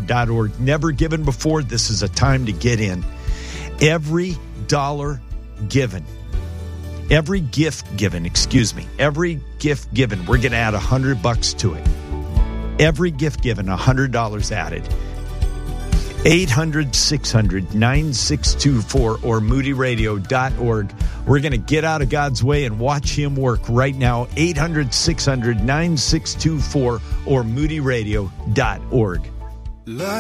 moodyradio.org. Never given before. This is a time to get in. Every dollar given, every gift given, every gift given, we're going to add $100 to it. Every gift given, $100 added. 800-600-9624 or moodyradio.org. We're going to get out of God's way and watch him work right now. 800-600-9624 or moodyradio.org.